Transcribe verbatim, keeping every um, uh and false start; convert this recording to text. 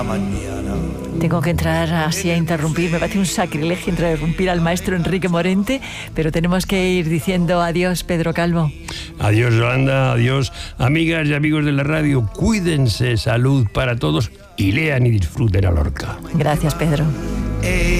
Tengo que entrar así a interrumpir, me parece un sacrilegio interrumpir al maestro Enrique Morente, pero tenemos que ir diciendo adiós, Pedro Calvo. Adiós, Yolanda, adiós, amigas y amigos de la radio, cuídense, salud para todos y lean y disfruten a Lorca. Gracias, Pedro.